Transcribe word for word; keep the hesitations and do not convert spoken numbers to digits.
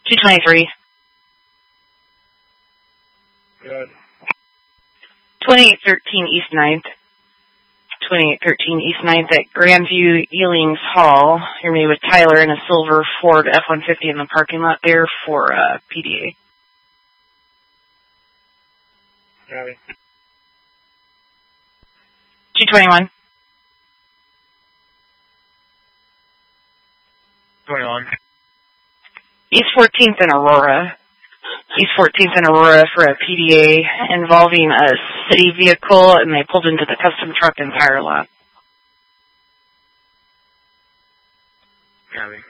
two twenty-three. Good. twenty-eight thirteen East ninth. twenty-eight thirteen East ninth at Grandview Ealings Hall. You're meeting with Tyler in a silver Ford F one fifty in the parking lot there for uh, P D A. Copy. two twenty-one. twenty-one. East fourteenth and Aurora. East fourteenth and Aurora for a P D A involving a city vehicle, and they pulled into the custom truck and tire lot. Copy.